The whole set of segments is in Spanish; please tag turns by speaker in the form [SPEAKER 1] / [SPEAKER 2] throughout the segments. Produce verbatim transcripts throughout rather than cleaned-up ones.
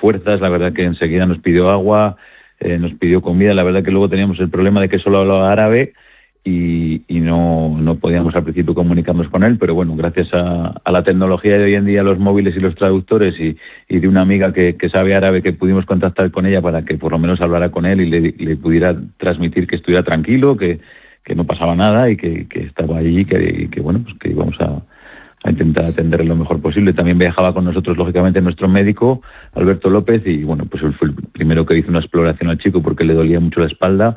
[SPEAKER 1] fuerzas, la verdad que enseguida nos pidió agua, eh, nos pidió comida, la verdad que luego teníamos el problema de que solo hablaba árabe y, y no, no podíamos al principio comunicarnos con él, pero bueno, gracias a, a la tecnología de hoy en día, los móviles y los traductores y, y de una amiga que, que sabe árabe, que pudimos contactar con ella para que por lo menos hablara con él y le, le pudiera transmitir que estuviera tranquilo, que, que no pasaba nada y que, que estaba allí, que, y que bueno, pues que íbamos a, a intentar atenderle lo mejor posible. También viajaba con nosotros, lógicamente, nuestro médico, Alberto López, y bueno, pues él fue el primero que hizo una exploración al chico porque le dolía mucho la espalda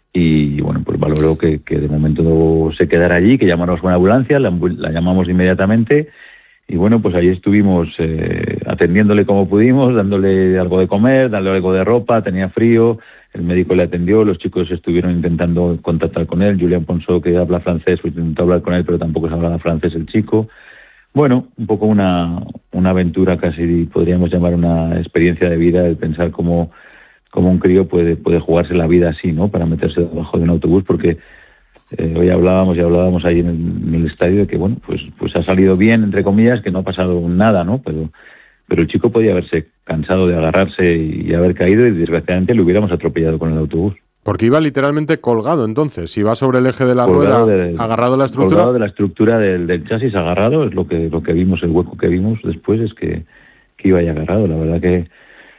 [SPEAKER 1] y bueno, pues valoró que, que de momento se quedara allí, que llamáramos a una ambulancia, la, la llamamos inmediatamente y bueno, pues ahí estuvimos eh, atendiéndole como pudimos, dándole algo de comer, dándole algo de ropa, tenía frío, el médico le atendió, los chicos estuvieron intentando contactar con él, Julián Ponsó, que habla francés, pues intentó hablar con él, pero tampoco se hablaba francés el chico. Bueno, un poco una, una aventura, casi podríamos llamar una experiencia de vida, el pensar cómo, cómo un crío puede, puede jugarse la vida así, ¿no? Para meterse debajo de un autobús, porque eh, hoy hablábamos y hablábamos ahí en el, en el estadio de que, bueno, pues, pues ha salido bien, entre comillas, que no ha pasado nada, ¿no? Pero, pero el chico podía haberse cansado de agarrarse y haber caído y desgraciadamente lo hubiéramos atropellado con el autobús.
[SPEAKER 2] Porque iba literalmente colgado, entonces. Iba sobre el eje de la colgado rueda, de, agarrado a la estructura.
[SPEAKER 1] Colgado de la estructura del, del chasis, agarrado, es lo que lo que vimos, el hueco que vimos después es que, que iba ahí agarrado. La verdad que,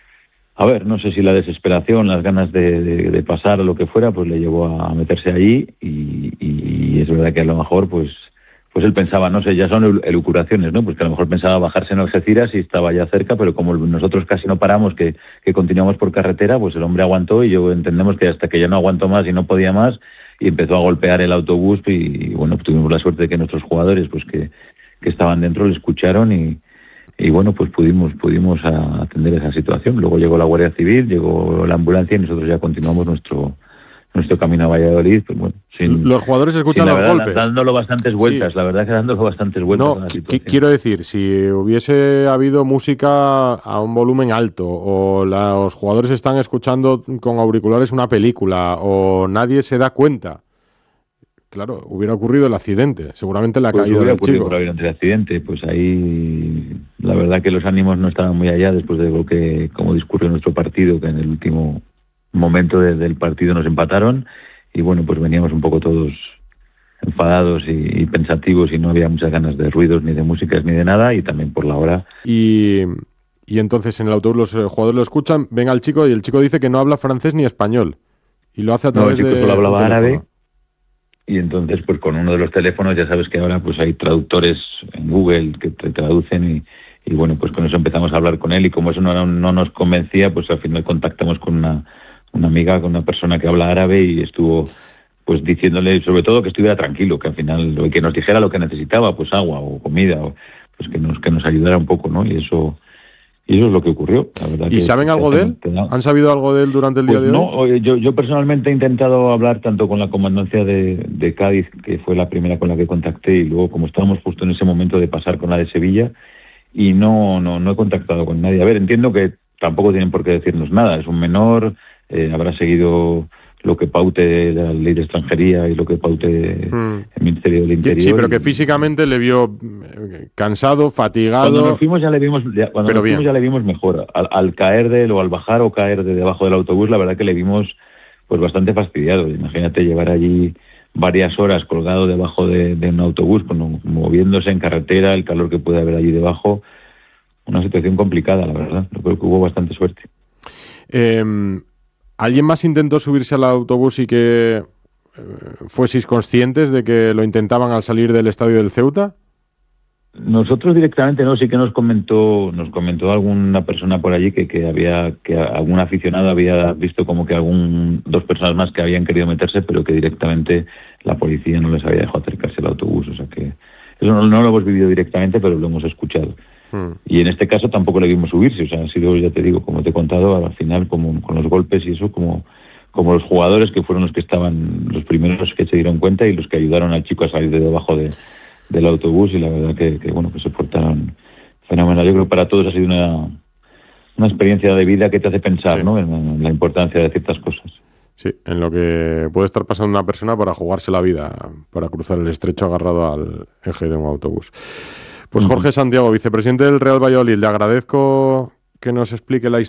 [SPEAKER 1] a ver, no sé si la desesperación, las ganas de, de, de pasar o lo que fuera, pues le llevó a meterse allí y, y es verdad que a lo mejor, pues pues él pensaba, no sé, ya son elucubraciones, ¿no? Pues que a lo mejor pensaba bajarse en Algeciras y estaba ya cerca, pero como nosotros casi no paramos, que, que continuamos por carretera, pues el hombre aguantó y yo entendemos que hasta que ya no aguantó más y no podía más y empezó a golpear el autobús y, y bueno, tuvimos la suerte de que nuestros jugadores, pues que, que estaban dentro, le escucharon y, y bueno, pues pudimos pudimos atender esa situación. Luego llegó la Guardia Civil, llegó la ambulancia y nosotros ya continuamos nuestro... nuestro camino a Valladolid, pues bueno, sin,
[SPEAKER 2] los jugadores escuchan
[SPEAKER 1] sin,
[SPEAKER 2] los
[SPEAKER 1] verdad,
[SPEAKER 2] golpes,
[SPEAKER 1] dándolo bastantes vueltas, sí. La verdad que dándolo bastantes vueltas.
[SPEAKER 2] No, a la situación. Quiero decir, si hubiese habido música a un volumen alto o la, los jugadores están escuchando con auriculares una película o nadie se da cuenta, claro, hubiera ocurrido el accidente, seguramente le ha
[SPEAKER 1] pues
[SPEAKER 2] caído
[SPEAKER 1] hubiera
[SPEAKER 2] el
[SPEAKER 1] ocurrido
[SPEAKER 2] chico.
[SPEAKER 1] Probablemente el accidente, pues ahí la verdad que los ánimos no estaban muy allá después de lo que, como discurrió nuestro partido, que en el último momento de, del partido nos empataron y bueno, pues veníamos un poco todos enfadados y, y pensativos y no había muchas ganas de ruidos ni de músicas ni de nada y también por la hora.
[SPEAKER 2] Y, y entonces en el autobús los jugadores lo escuchan, ven al chico y el chico dice que no habla francés ni español y lo hace a través
[SPEAKER 1] no, el chico
[SPEAKER 2] de
[SPEAKER 1] solo hablaba árabe y entonces pues con uno de los teléfonos ya sabes que ahora pues hay traductores en Google que te traducen y, y bueno, pues con eso empezamos a hablar con él y como eso no, no nos convencía, pues al final contactamos con una una amiga, con una persona que habla árabe y estuvo pues diciéndole sobre todo que estuviera tranquilo, que al final que nos dijera lo que necesitaba, pues agua o comida, o pues que nos que nos ayudara un poco, ¿no? Y eso y eso es lo que ocurrió, la verdad.
[SPEAKER 2] ¿Y
[SPEAKER 1] que,
[SPEAKER 2] saben
[SPEAKER 1] que
[SPEAKER 2] algo de él? Da... ¿Han sabido algo de él durante el
[SPEAKER 1] pues
[SPEAKER 2] día de
[SPEAKER 1] no,
[SPEAKER 2] hoy?
[SPEAKER 1] No, yo, yo personalmente he intentado hablar tanto con la comandancia de, de Cádiz, que fue la primera con la que contacté, y luego como estábamos justo en ese momento de pasar con la de Sevilla, y no, no, no he contactado con nadie. A ver, entiendo que tampoco tienen por qué decirnos nada, es un menor. Eh, habrá seguido lo que paute la ley de extranjería y lo que paute hmm. el Ministerio del Interior.
[SPEAKER 2] Sí, pero que físicamente le vio cansado, fatigado.
[SPEAKER 1] Cuando nos fuimos ya le vimos, ya, cuando nos fuimos ya le vimos mejor. Al, al caer de él o al bajar o caer de debajo del autobús, la verdad que le vimos pues bastante fastidiado. Imagínate llevar allí varias horas colgado debajo de, de un autobús, bueno, moviéndose en carretera, el calor que puede haber allí debajo. Una situación complicada, la verdad. Yo creo que hubo bastante suerte.
[SPEAKER 2] Eh... ¿Alguien más intentó subirse al autobús y que eh, fueseis conscientes de que lo intentaban al salir del estadio del Ceuta?
[SPEAKER 1] Nosotros directamente no, sí que nos comentó nos comentó alguna persona por allí que, que había que algún aficionado había visto como que algún dos personas más que habían querido meterse, pero que directamente la policía no les había dejado acercarse al autobús, o sea que eso no, no lo hemos vivido directamente, pero lo hemos escuchado. Hmm. Y en este caso tampoco le vimos subirse, o sea, ha sido, ya te digo, como te he contado, al final como con los golpes y eso, como como los jugadores que fueron los que estaban, los primeros que se dieron cuenta y los que ayudaron al chico a salir de debajo de, del autobús, y la verdad que, que bueno, que se portaron fenomenal. Yo creo que para todos ha sido una, una experiencia de vida que te hace pensar, sí, ¿no? En, en la importancia de ciertas cosas.
[SPEAKER 2] Sí, en lo que puede estar pasando una persona para jugarse la vida, para cruzar el estrecho agarrado al eje de un autobús. Pues Jorge Santiago, vicepresidente del Real Valladolid, le agradezco que nos explique la historia.